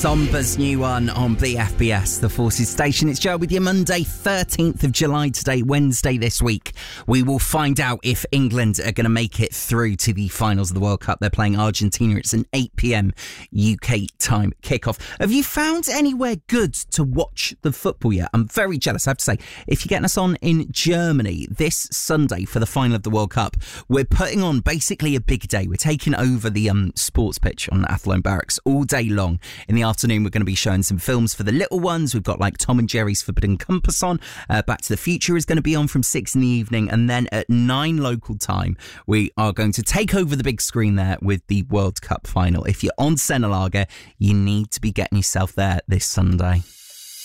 Somba's new one on BFBS, the Forces station. It's Joe with your Monday, 13th of July today, Wednesday this week. We will find out if England are going to make it through to the finals of the World Cup. They're playing Argentina. It's an 8 p.m. UK time kickoff. Have you found anywhere good to watch the football yet? I'm very jealous, I have to say. If you're getting us on in Germany this Sunday for the final of the World Cup, we're putting on basically a big day. We're taking over the sports pitch on Athlone Barracks all day long. In the afternoon, we're going to be showing some films for the little ones. We've got like Tom and Jerry's Forbidden Compass on. Back to the Future is going to be on from 6 in the evening. And then at 9 local time, we are going to take over the big screen there with the World Cup final. If you're on Senelager, you need to be getting yourself there this Sunday.